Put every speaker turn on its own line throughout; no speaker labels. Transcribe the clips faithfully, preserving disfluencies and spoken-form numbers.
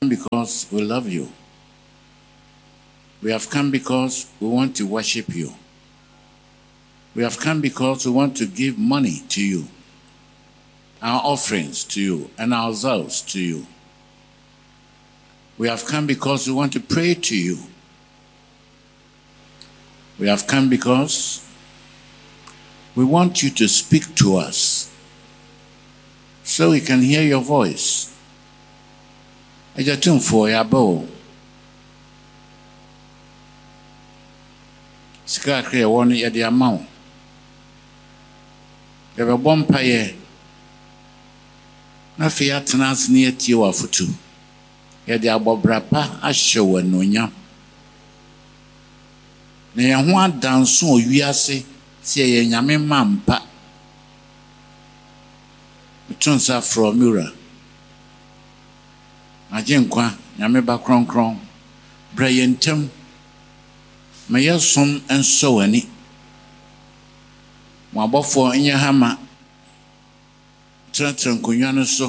because we love you. We have come because we want to worship you. We have come because we want to give money to you, our offerings to you, and ourselves to you. We have come because we want to pray to you. We have come because we want you to speak to us so we can hear your voice. Ejatumfo yabo. Sika kre woni ye de ama wo. Ye be bompa ye. Na fe atena asne atie wa futu. Ye de abobrapa ahye wanonya. Na ye ho adanso owiase se ye nyame mampa. Tunsa from Mura. Ajenkwa nyame ba kronkron brayentem mayesom enso wani mo abofo enye hama trantran konwa no so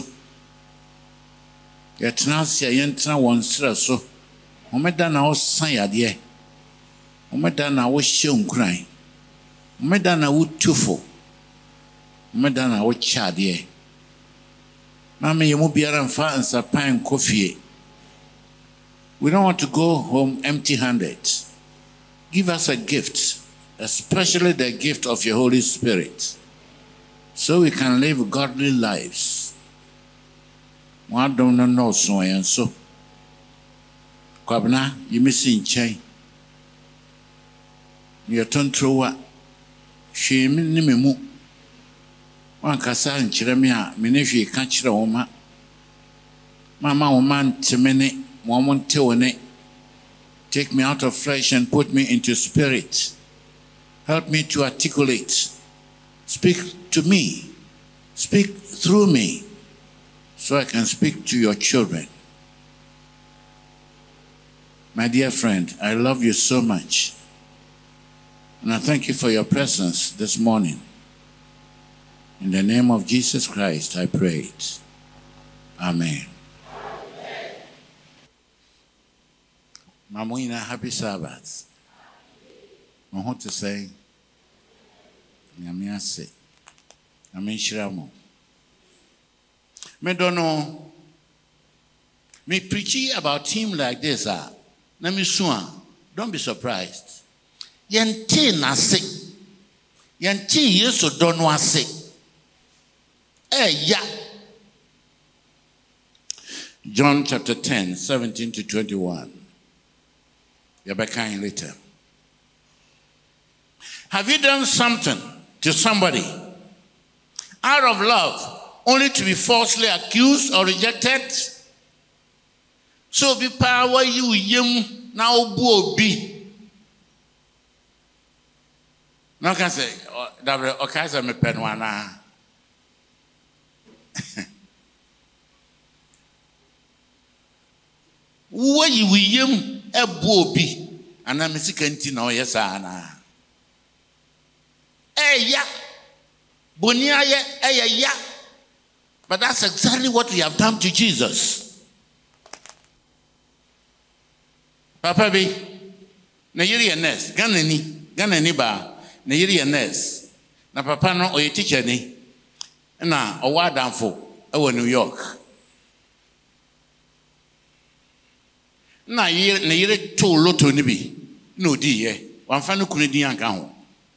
yetna sia yentra won sra so omeda na wo san yade omeda na wo hye nkran omeda na wo tufo omeda na wo chade Mama yemu biara mfa nsapan kofie. We don't want to go home empty-handed. Give us a gift, especially the gift of your Holy Spirit, so we can live godly lives. One don't know so and so. Kwabna, you missing chain. You turn through what? She me One kasa nkyerɛ me a me ne hwe ka kyerɛ wo ma mama wo man temene wo monte wo ne take me out of flesh and put me into spirit. Help me to articulate. Speak to me. Speak through me so I can speak to your children. My dear friend, I love you so much. And I thank you for your presence this morning. In the name of Jesus Christ, I prayed. Amen. Mamuina, happy Sabbath. I want to say, Yamiase, Amen Shiramo. Me don't know. Me preaching about him like this, ah. Let me swan. Don't be surprised. Yanti nase. Yanti yeso don't wase. Eh, yeah. John chapter ten, seventeen to twenty-one. You'll be kind later. Have you done something to somebody out of love only to be falsely accused or rejected? So be power you yim now bo be. No can say that okay so me penwana. Why you yim a bobi and I'm a second no yes ana. Eh ya Bonia ya ya. But that's exactly what we have done to Jesus. Papa be na yiri nurse Ghana ni Ghana ni ba na yiri nurse na papa no o teacher ni na o wa danfo e wo New York. Na yire na yire to loto ni bi na odi ye wan fa no kunu din anka ho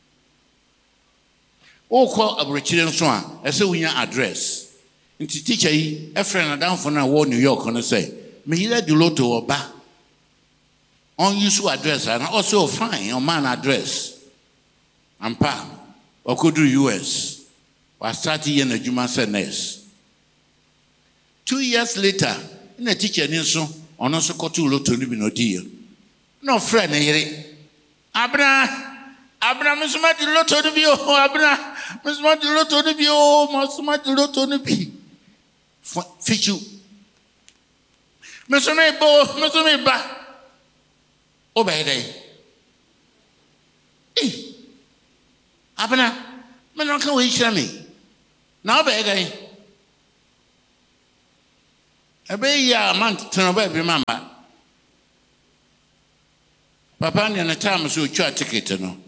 o ko abrochire nso a ese wunya address nti teacher yi e friend na danfo na wo New York no say me yire di loto oba on use address and also fine on man address ampa o ko do U S was starting in a Juma nurse. Two years later in a teacher ni so on also got to loto ni bi no deal. No friend here. Abra Abra Misma di loto ni bi o Abra Misma di loto ni bi o Misma di loto ni bi. Fichu. Misma bo Misma ba. Obey. Eh. Abra me no kan we hira me. Now obey. Ebe ya man tena ba bi mama. Papa ne na time so twa ticket no.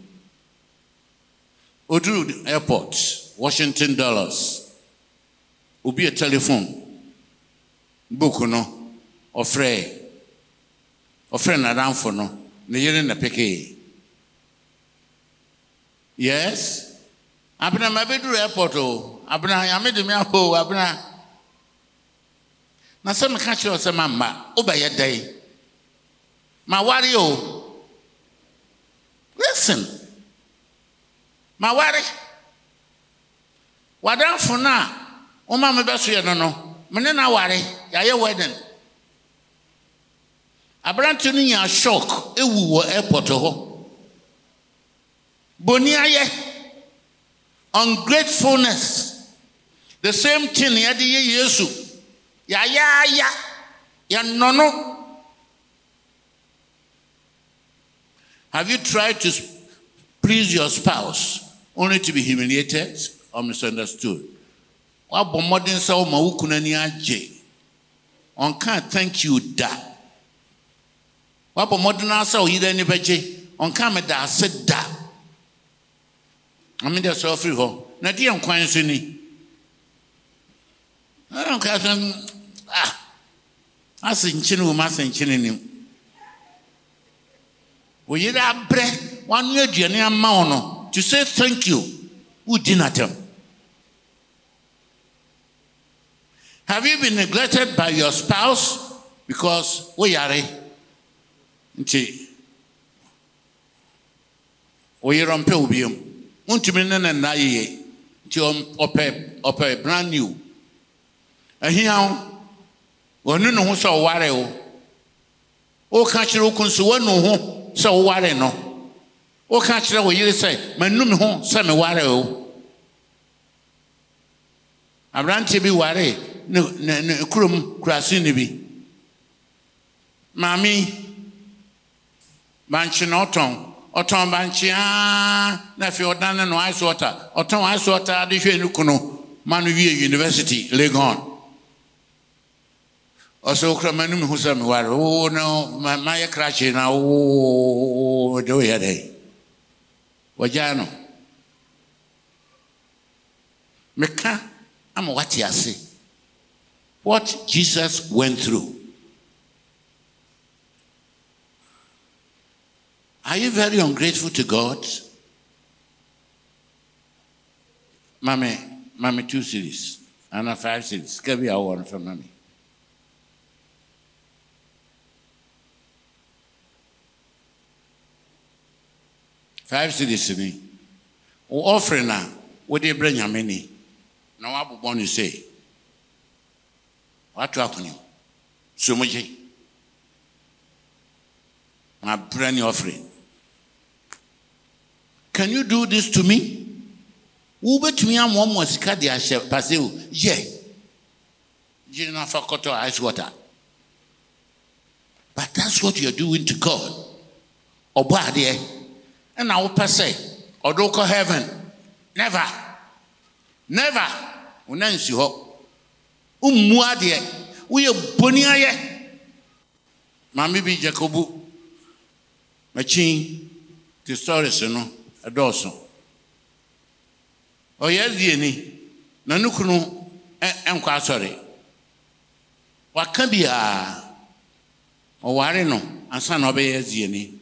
Odu airport, Washington dollars. Obi a telephone. Book no. Ofre. Ofre na ramfo no. Ne yere na peke. Yes. Abna mabedu airport o. Abna yamede me apo abna. Na some catch you some mama. Oba ya day. Ma worry o. Listen. Ma worry. Wadan for na. O ma me beso ye no no. Me na worry. Ya ye wedding. Abrantu ni ya shock ewu wo airport ho. Boni aye. Ungratefulness. The same thing ya di ye Yesu. Ya ya ya. Ya no no. Have you tried to please your spouse only to be humiliated or misunderstood? Wa bomodin sa o ma wukuna ni aje. On can't thank you da. Wa bomodin sa o yire ni beje. On can't me da se da. I mean that's all free ho. Na di enkwan so ni. I don't care ah. Asin chinu ma asin chinu ni. We yet a bread one year journey amount to say thank you. Who did not tell? Have you been neglected by your spouse because we are nti we rompe obiom untimi ne na ye nti ope ope brand new ahia wonu no ho so ware o o ka kire okunso wonu ho so ware no o ka kire wo yire say manum ho se me ware o abrante bi ware ne kurum kurasi ne bi mami banchi no ton oton banchi ah na fi odan no ice water oton ice water de hwe nuku no manu wie university Legon also kramanum hu se me ware o no ma ye krache na o do ya dai wajano meka am what you say what Jesus went through. Are you very ungrateful to God? Mommy, mommy two cities and a five cities. Give me a one for mommy. Five cities to me. Offering now, what they bring how many? Now I want to say. What happened? So much. My brand new offering. Can you do this to me? Who bet me am one more skadi ashe paseu? Yeah. You know for koto ice water. But that's what you're doing to God. Obade. And I will pass or do call heaven. Never. Never. Unansi ho. Umuade. We are boniaye. Mami bi Jacobu. Machin. The stories no. A dozen. Oh, yes, Yeni. Nanukunu and sorry. What can be a or Warino and son of a Yeni?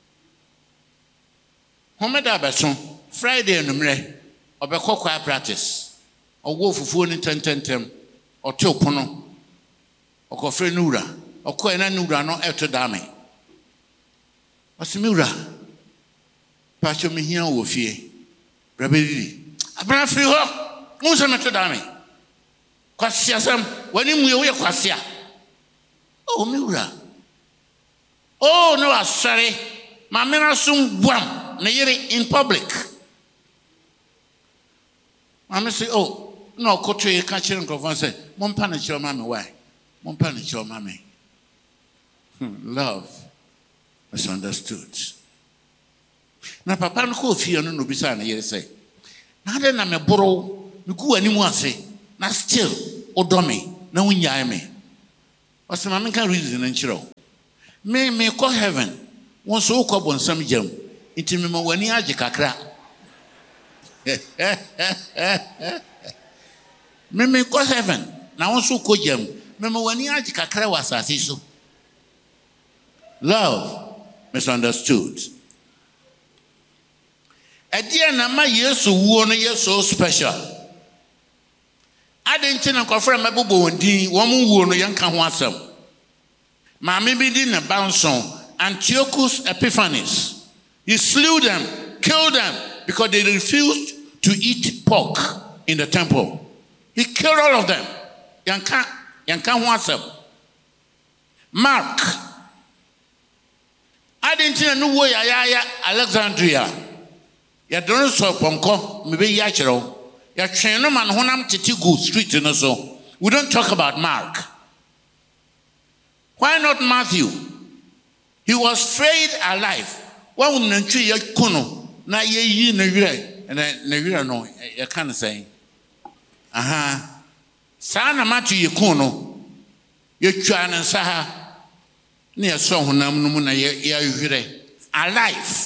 Homeda Besson, Friday and Numre, or Becoqua practice, or wolf of food in ten ten ten, or Topono, or Coffre Nura, or Coena Nura, no after Dame. What's the Mura? Pastor me here with fear. Rabbi, I bring free her. Who's a methodami? Quasiasam, when you will quasia. Oh, Mura. Oh, no, I'm sorry. My men are soon one, in public. Mamma say, oh, no, Cotre catching and say, Mon punish your mammy, why? Mon punish your mammy. Love misunderstood. Na papa no ko fie no no bisa na yere say na de na me boro me ku animu ase na still odomi na wunyae me ɔsɛ ma menka reason nkyerɛ wo me me kɔ heaven wɔn so wokɔ bɔnsam gyam nti mema w'ani agye kakra me me kɔ heaven na wɔn so kɔ gyam mema w'ani agye kakra wɔ asase so. Love misunderstood. Ɛdeɛ na ma Yesu wuo no yɛ so special. Ade nti na nkɔfra mɛbobɔ wɔn din wɔn wuo no yɛnka ho asɛm. Maame bi di ne ba nson Antiochus Epiphanes. He slew them, killed them because they refused to eat pork in the temple. He killed all of them. Yanka, yanka ho asɛm. Mark. Adentina no wo ya ya Alexandria. Ya don so ponko me be ya kyerɛw. Ya twen no man honam tete go street no so. We don't talk about Mark. Why not Matthew? He was freed alive. Wa unantwi ya kuno na ye yi na wire na na wire no ya kan say. Aha. Sa na Matthew ye kuno. Ye twa ne nsa ha. Near so honam no mu na ye wire alive.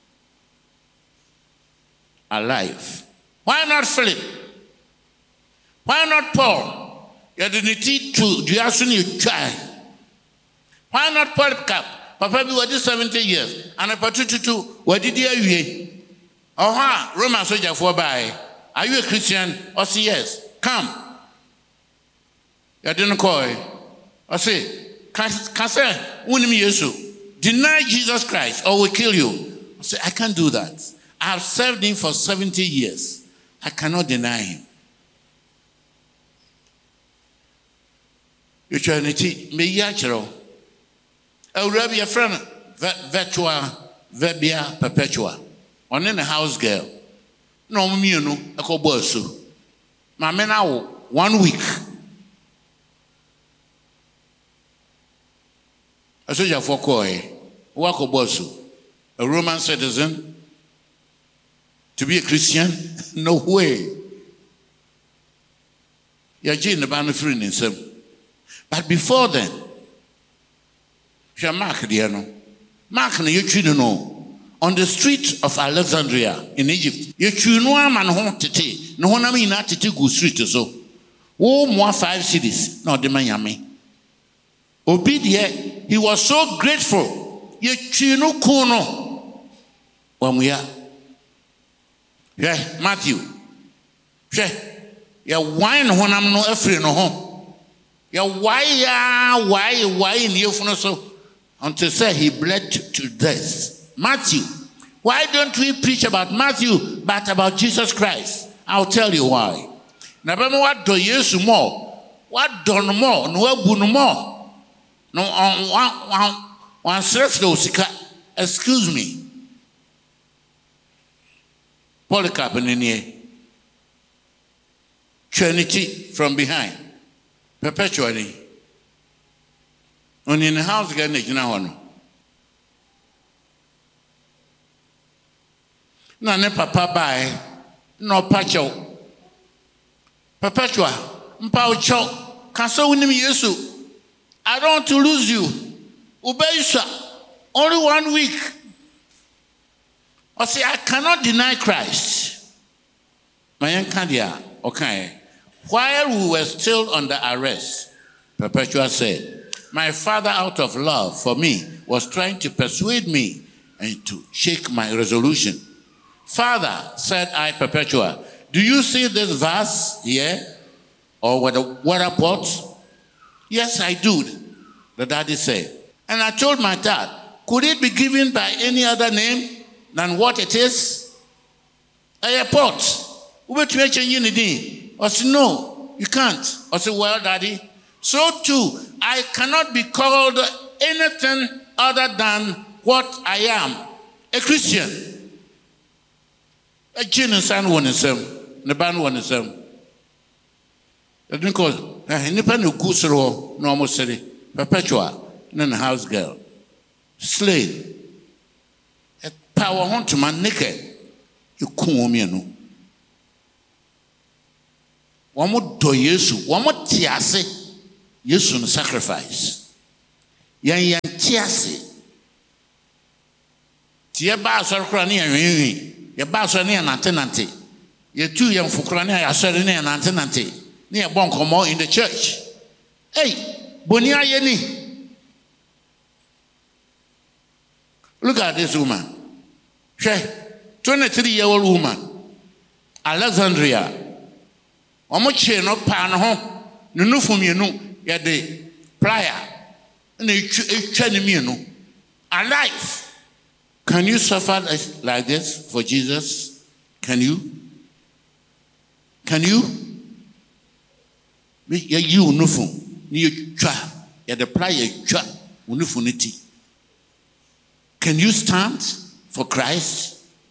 Alive. Why not Philip? Why not Paul? You didn't teach to Diasuni try. Why not Polycarp? Papa be what seventy years and a patutu what did you oh ha Roman soldier for by. Are you a Christian? Or say yes. Come. You didn't call. Or say can say unim Yesu. Deny Jesus Christ or we'll kill you. I say I can't do that. I have served him for seventy years. I cannot deny him. Eternity me yachero. Ewura be a friend virtua verbia perpetua. On in a house girl. No me no akobo asu. Ma me na one week. A soldier for koi. Wakobo asu. A Roman citizen. To be a Christian? No way. You're in the band of free in some. But before then, Mark Diano. Mark no you know. On the street of Alexandria in Egypt. You know a man home tete. No one I mean not to go street so. Oh more five cities. No the Miami. Obedient. He was so grateful. You know kono. When we are. Yeah, Matthew. Yeah, ya wine honam no afri no ho. Ya why ya why why in you so until say he bled to death. Matthew. Why don't we preach about Matthew but about Jesus Christ? I'll tell you why. Na be mo what do Yesu more? What do no more? No abu no more. No on one one one excuse me. Polycarp in here. Trinity from behind. Perpetually. Only in the house again, you know. No, ne papa by no pacho. Perpetua. Mpaucho. Canso win me yesu. I don't want to lose you. Ubeisa. Only one week. I say, I cannot deny Christ. Okay. While we were still under arrest, Perpetua said, my father, out of love for me, was trying to persuade me and to shake my resolution. Father, said I, Perpetua, do you see this vase here? Or with a water pot? Yes, I do, the daddy said. And I told my dad, could it be given by any other name than what it is? A pot. I said, no, you can't. I said, well, daddy, so too, I cannot be called anything other than what I am, a Christian. A genius and one is him, the band one is him. I didn't call independent Gusero, normal city, Perpetua, and a house girl, slave. Power hunt to man naked. You come me no. One more do Yesu, one more tiase. Yesu no sacrifice. Yan yan tiase. Tie ba asɔre kora ne yanwenwi. Ye ba asɔre ne yanante nante. Ye tu yan fukora ne asɔre ne yanante nante. Ne ye bon komo in the church. Hey, boni ayeni. Look at this woman. She, twenty-three-year-old woman. Alexandria. Omo che no pa no ho. No no fumienu ye de plier. Na etwa ne mienu. Alive. Can you suffer like this for Jesus? Can you? Can you? Me ye you no fu. Ni etwa. Ye de plier etwa. Unufu niti. Can you stand for Christ?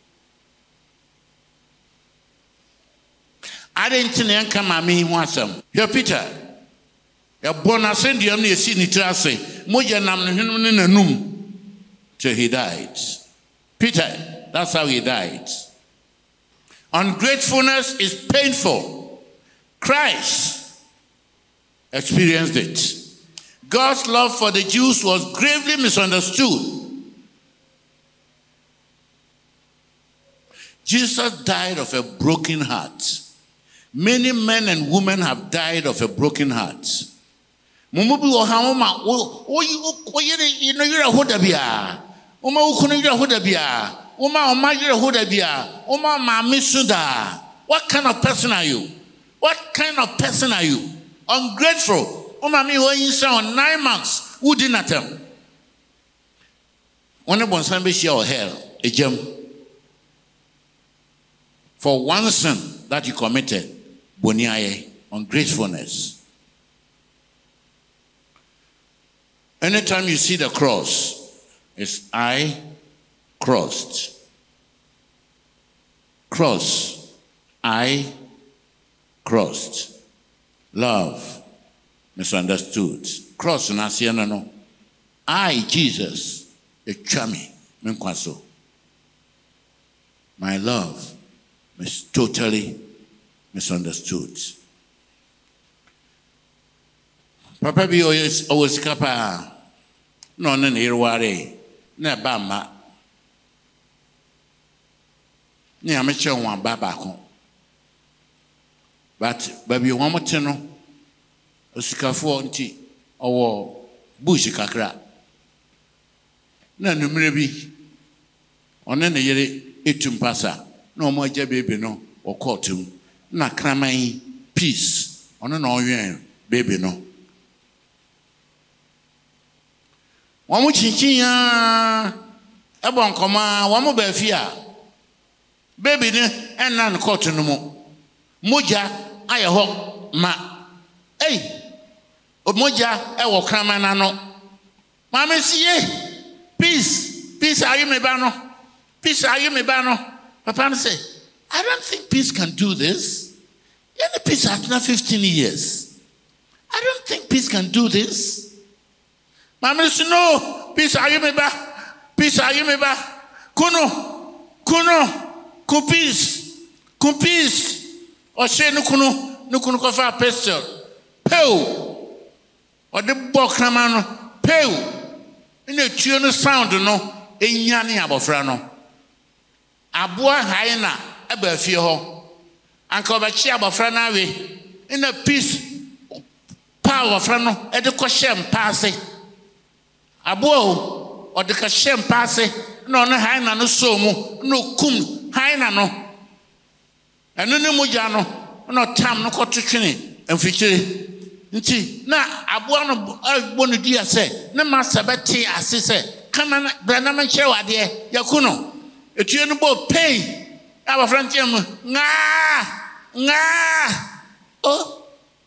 I didn't know come at me once. Here, Peter. A bona send you only a sin trase. Moja nam no num till he died. Peter, that's how he died. Ungratefulness is painful. Christ experienced it. God's love for the Jews was gravely misunderstood. Jesus died of a broken heart. Many men and women have died of a broken heart. Mumubi wo ha ma wo wo you know you're a hoda bia. Oma ukunu you're a hoda bia. Oma oma you're a hoda bia. Oma ma misuda. What kind of person are you? What kind of person are you? Ungrateful. Oma mi wo yin on nine months. Who did not tell? One of us be share hell. A gem. For one sin that you committed. Boniaye, ungratefulness. Anytime you see the cross, it's I crossed. Cross. I crossed. Love. Misunderstood. Cross na no. I, Jesus, a chami, menkwaso. My love is totally misunderstood. Papa bi always always kapa no no irware na ba ma ni ameche won ba ba ko but baby won mote no osikafo nti owo bush kakra na numere bi one ne yere etum pasa na omo agya baby no okotum na kraman peace ono na oyen baby no wamu chinchin ya ebon koma wamu ba fia baby ne enna no court no mo moja aye ho ma ei o moja e wo kraman na no ma me sie peace peace are you me ba no peace are you me ba no papa no say I don't think peace can do this. Any peace after fifteen years. I don't think peace can do this. Mama said, no, peace are you me ba? Peace are you me ba? Kuno, kuno, ku peace, ku peace. Or say no kuno, no kuno kofa pistol. Pew. Or the book ramano, pew. In the tune sound no, in yani abofrano. Abua haina. Ebe fie ho anka obachi abofra na we in a peace power fra no e de ko shem paase abo o de ka shem paase no no han na no so mu no kum han na no eno ne moja no no tam no ko twetwene amfikire nti na abo no agbo no dia se ne master beti ase se kana na bra na ma kire wade yakuno etue no bo pay our friend Jim, nga, nga, oh,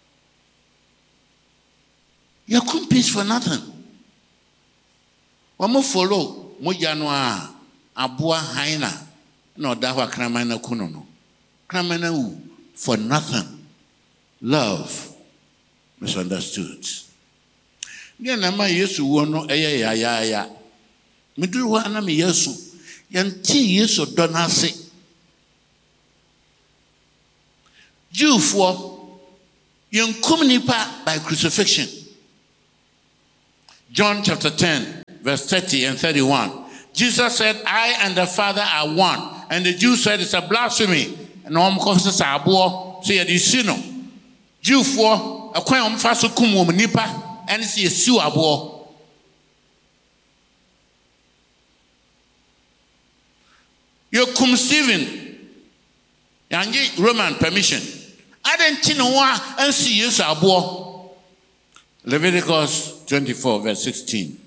you couldn't peace for nothing. One more follow, Mojanwa, Abua Haina, no Dawa Kramana Kunono, Kramana for nothing. Love misunderstood. Yanama Yesu wono eya ya ya. Midu wana mi Yesu, yanti Yesu donase. Jew for young nipa by crucifixion. John chapter ten, verse thirty and thirty-one. Jesus said, I and the Father are one. And the Jews said, it's a blasphemy. And all because it's a boy, say a sino. Jew for a quail fast cum woman nipa, and it's a sewer boy. You cum Stephen, Yangi Roman permission. I didn't know and see you, Sabo. Leviticus twenty-four, verse sixteen.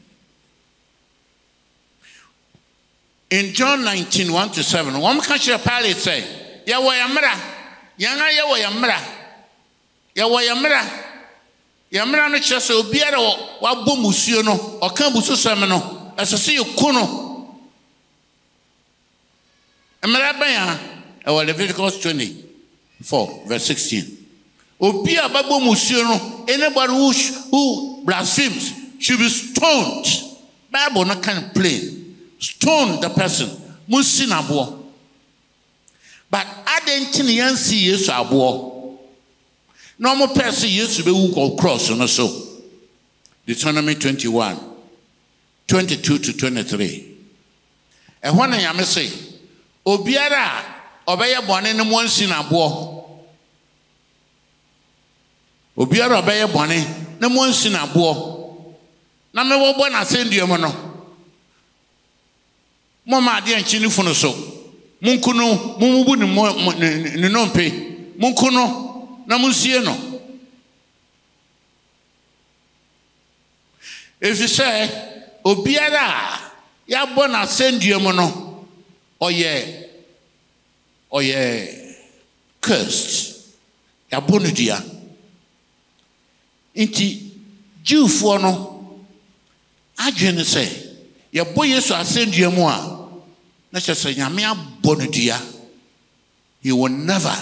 In John nineteen, one to seven, one country pilot say, Yawa Yamra, Yana Yawa Yamra, Yawa Yamra, Yamra no Cheso, Biero, Wabu Musiono, or Cambusu Samano, as I see you Kuno. Amarabaya, our Leviticus twenty-four, verse sixteen. Obia Babu Musiono, anybody who, who blasphemes should be stoned. Bible not kind of plain. Stone the person. Musinabo. But I didn't see yes abo. Normal person used to be who go cross on so. Deuteronomy twenty-one, twenty-two to twenty-three. And when I am say, Obiara, obey born in one sinabo. Obiara obey bonny, no one sinabo. Number one, I send you a mono. Mama de anchini fono so munkuno mumubu ni ni nompe munkuno na munsie no if you say obiara ya bona senduemo no oye oye cursed ya bonudia inti Jewfo no adwene say ya boye so asenduemo a na chese nyame abonudia he will never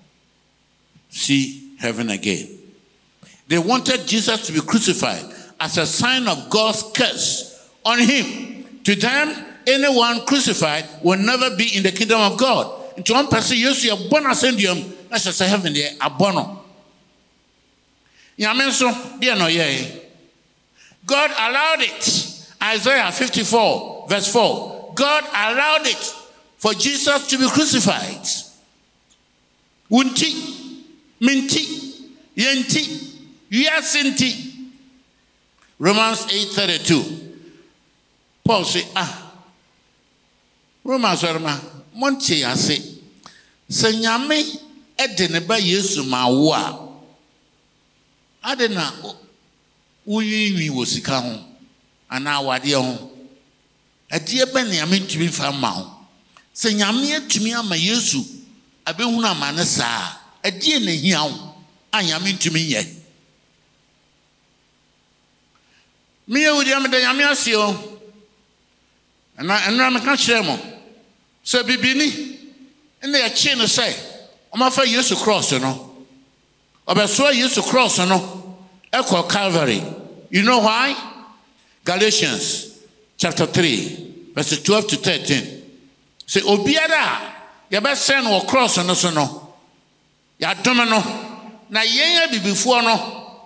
see heaven again. They wanted Jesus to be crucified as a sign of God's curse on him. To them, anyone crucified will never be in the kingdom of God. Into one person, yes, you are born ascendium, na chese heaven there abono. Nyame so dia no ye. God allowed it. Isaiah fifty-four, verse four. God allowed it for Jesus to be crucified. Unti, minti, yenti, yasinti. Romans eight thirty-two. Paul say, ah, Romans Roma, Monte yase, Senyame edeneba Yesu mawa. Adena uyi wi wosika ho. Ana wade ho adie be ne ame tumi fa ma ho se nyame atumi ama Yesu abehunu amane saa adie ne hia ho anyame tumi ye me yewudi am de nyame asio ana ana me ka kire mo se bibini ene ya chi no se o ma fa Yesu cross no obeso Yesu cross no ekọ Calvary. You know why? Galatians chapter three, verses twelve to thirteen. Say, Obiara, ya be send or cross on us no. Ya domino, na yen be before no.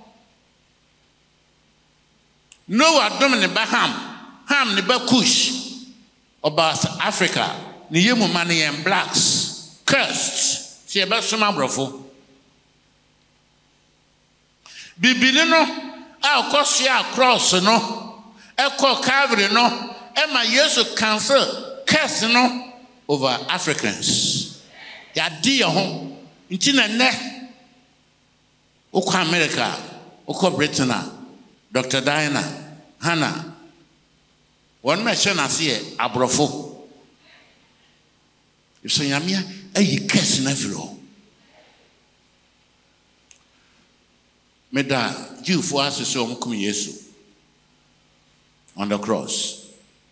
Noah domine Baham, Ham ne Bakush, about Africa, ni yemu money and blacks, cursed. See about some brofo. Bibilino, I'll cost you cross no. Eko Calvary no, Emma Yesu cancel curse no over Africans. Ya dear home, intina ne. Oko America, Oko Britain, Doctor Diana, Hannah. One mention I see abrofo. If so yamia, ayi curse na filo. Meda Jew for us so mkum Yesu. On the cross.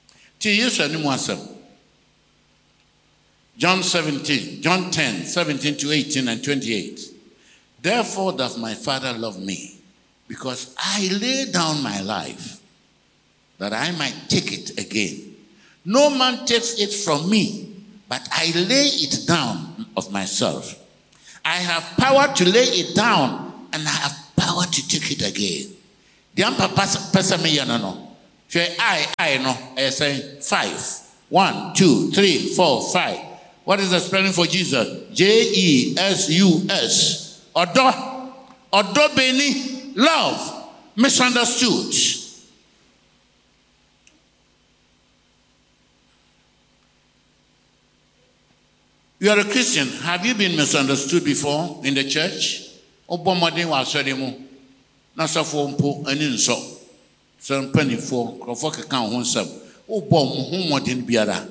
John seventeen, John ten, seventeen to eighteen and twenty-eight. Therefore does my Father love me, because I lay down my life, that I might take it again. No man takes it from me, but I lay it down of myself. I have power to lay it down, and I have power to take it again. The papa person me yana no. Say I I no. I say five. One, two, three, four, five. What is the spelling for Jesus? J E S U S. Odo. Odo beni. Love. Misunderstood. You are a Christian. Have you been misunderstood before in the church? Obomodin wa sorimu. Na sofo mpo ani nso. So mpanifo, krofo keka ho nsam. Obom ho modin biara.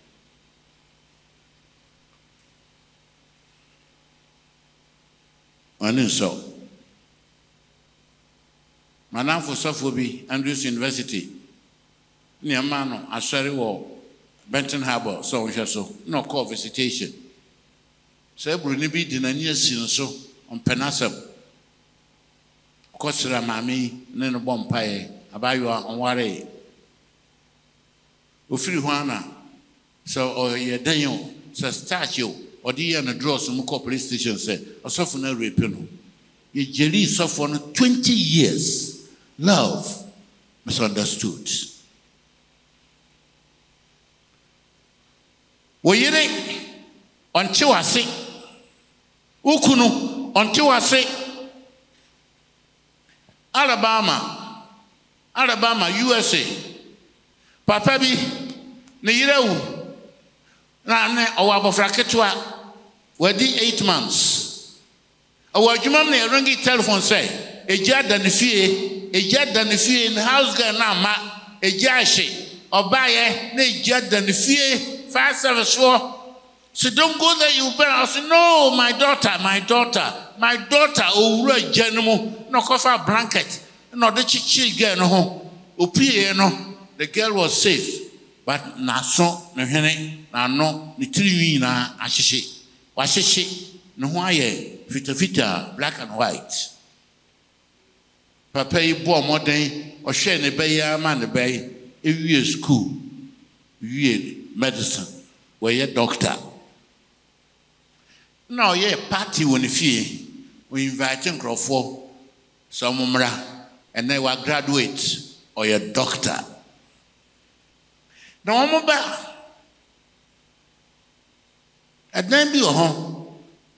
Ani nso. Manafo sofo bi Andrews University. Ni amano asori wo Benton Harbor so hwe so. No call visitation. So Bruni bi di nani asi so on penasem. Kosira mami ne no bompae abayo onware. Ofiri ho ana so oye danyo so start yo odi ya na draw so mko police station say osofo na rape no. Ye jeri sofo no twenty years. Love misunderstood. Woyire onche wase ukunu onche wase Alabama Alabama U S A papa bi ne yirewu na ne owabofra ketwa wadi eight months awadwuma na ringi telephone say eja danifie eja danifie in house girl na ma eja hye obaye na eja danifie fire service for. So don't go there, you better. I say, no, my daughter, my daughter, my daughter, oh, right, general, no cover blanket, no, the chichi girl, no, opie, no, the girl was safe, but na so, no, hene, na no, ni tiri na ashishi, washishi, no, why, fita fita, black and white. Papa, you bought more than, or share the bay, man, the bay, if you school, you medicine, where you doctor. No, yeah, party when you fee. We inviting Crawford, some umra, and they were graduate or your doctor. No, I'm about. And then be a home.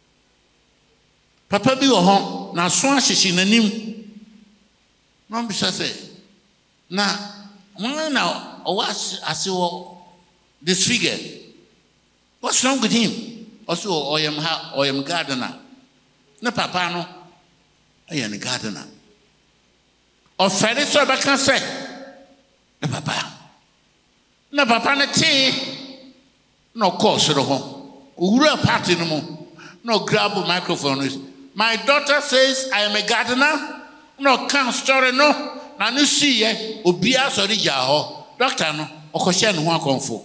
Papa be a home. Now, swan she in a name. No, be say. Now, when now, or what I saw disfigured. What's wrong with him? Also, I am ha, I am gardener. No papa no, I am a gardener. Or Friday, so I can say, no papa. No papa, no tea. No course at home. Ura party no more. No grab a microphone. My daughter says I am a gardener. No can't story no. Now you see eh, Obia sorry jaho. Doctor no, okoshe no ho akonfo.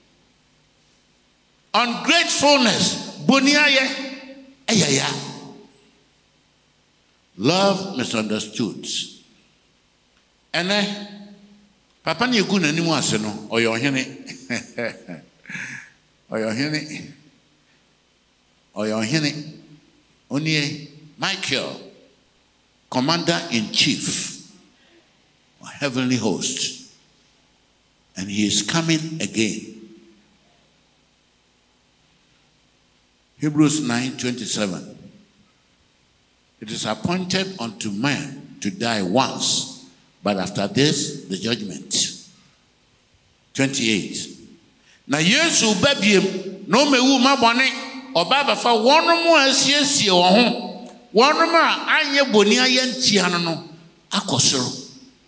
Ungratefulness, boniaye, ayaya. Love misunderstood. And eh, papa ni egu nani mu ase no, oyo hene. Oyo hene. Oyo hene. Onie Michael, Commander in Chief, Heavenly Host. And he is coming again. Hebrews nine twenty-seven. It is appointed unto man to die once, but after this, the judgment. twenty-eight. Na Yesu babiem no mewu mabone obaba fa wono mu asiesie wo ho wono ma anye boni ayantia no no akosoro.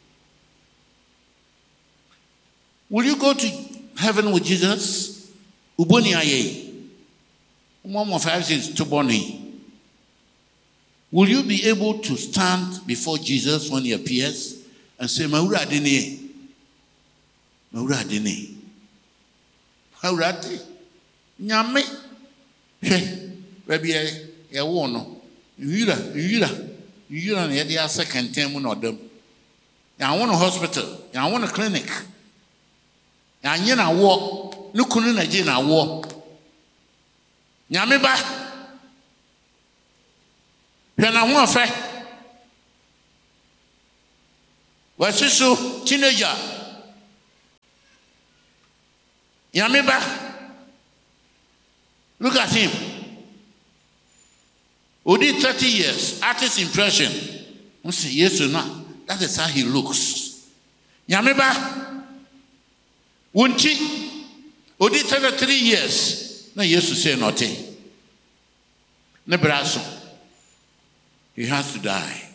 Will you go to heaven with Jesus? Uboni aye. Mom of is to boni. Will you be able to stand before Jesus when he appears and say, Maura dini? Maura dini? Maura di? Nyame? She, baby, a wono. Yura, yura, yura, and yet second term on them. I want a hospital. I want a clinic. I need a war. No couldn't again a war. Nyame ba hwe na ho afa Wasisu teenager. Yamiba. Look at him. Who did thirty years, artist impression. I say, yes or no? That is how he looks. Yamiba. Wunchi. Who did thirty-three years. No, yes to say nothing. Nebraso. He has to die.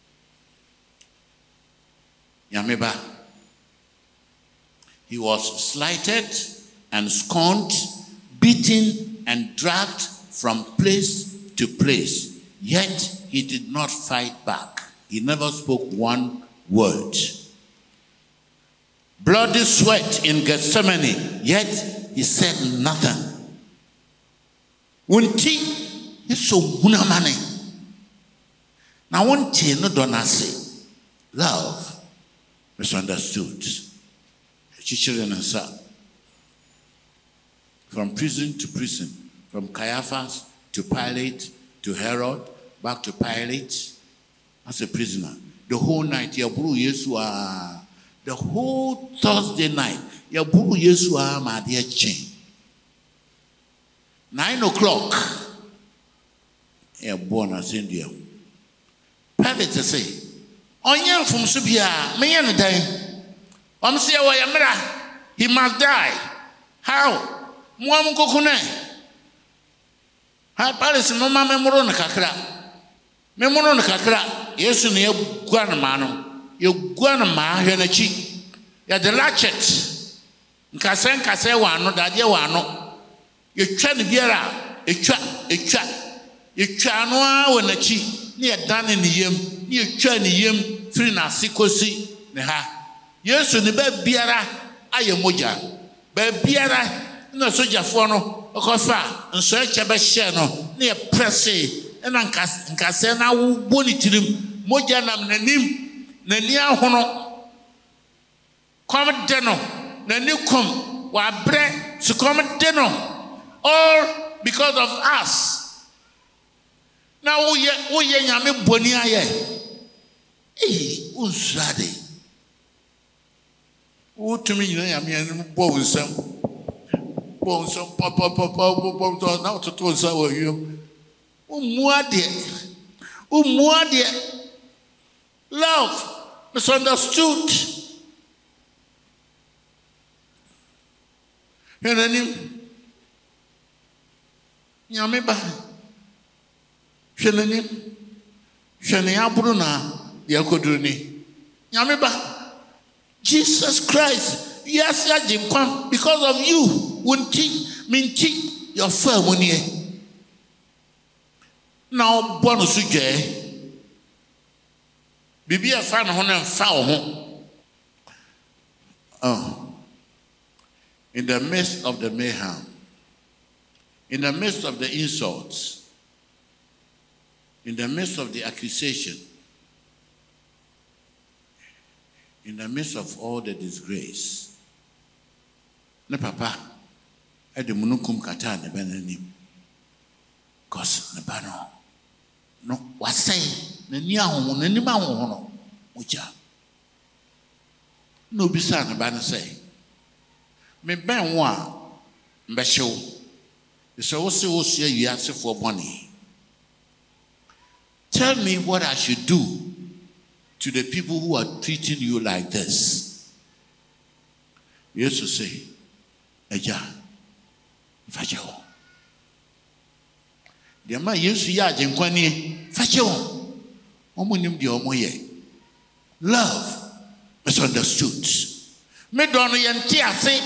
Yamiba. He was slighted and scorned, beaten and dragged from place to place. Yet he did not fight back. He never spoke one word. Bloody sweat in Gethsemane, yet he said nothing. Wunti is so munamane. Now wunti no donase. Love misunderstood. Chichirin and sa. From prison to prison, from Caiaphas to Pilate to Herod, back to Pilate as a prisoner. The whole night, Yaburu Yesua. The whole Thursday night, Yaburu Yesua, my dear chain. Nine o'clock, born as India. Pilate say, Onya from Subia, me and the day. I'm saying, he must die. How? Mwamu kokune. Ha Paris mama memoro na kakra. Memoro na kakra. Yesu ne yegua na ma no. Yegua na ma hwe na chi. Ya de latchet. Nkase nkase wa no dade wa no. Yetwa ne biara, etwa, etwa. Yetwa no a wa na chi. Ne yedane ne yem, ne yetwa ne yem firi na sikosi ne ha. Yesu ne ba biara aye moja. Ba biara no soja for no okofa nso eche be hye no na ye presse na nkase na wo boni tirim moja nam nanim nani ahono kom de no nani kom wa bre su kom de no all because of us. Now wo ye wo ye nyame boni aye eh unsade wo tumi nyina nyame an bo unsam. Bon, so papa, papa, papa, now to toss our you. Oh, moi, dear. Oh, moi, dear. Love misunderstood. And then you, Yamiba, Shanani, Shania Bruna, Yakoduni, Yamiba, Jesus Christ, yes, Yajim, because of you. Wunti minti your firm here. Now bonus suje. Bibi a fan hon and foul. Oh. In the midst of the mayhem, in the midst of the insults, in the midst of the accusation, in the midst of all the disgrace, ne papa. Ede munukum kata ne benanim. Cause ne bano. No wasay ne ni ahon ne ni ma hon no muja. No bisa ne bano say. Me ben wo a mbehyew. So wo se wo se wiase for boni. Tell me what I should do to the people who are treating you like this. Jesus say, Eja Fajo. The man used to yard in Quani, Fajo. Omunim di omoye. Love misunderstood. Me dono yanti ase.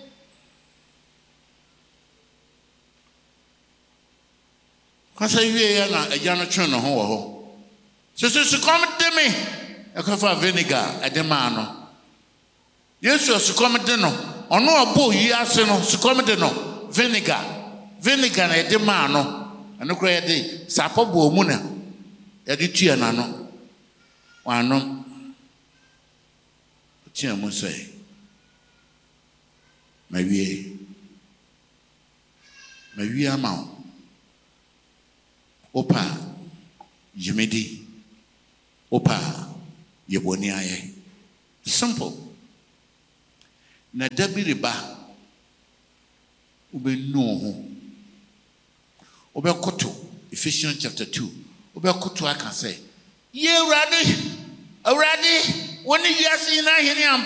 Kasa yue na eja no twen no ho wo ho. So so so come to me. E ko fa vinegar e de ma no. Yesu so come de no. Ono abo yi ase no so come de no. Vinegar. Vinegar na e de ma no. Ano kra ye de sapo bo mu na. E de tua na no. Wa no. Tia mo say. Ma wie. Ma wie ama. Opa Jimedi Opa Yeboni aye Simple. Na dabi riba ube no ho. Ube koto Ephesians chapter two. Ube koto aka say, "Ye Awurade, Awurade, woni wiase na hene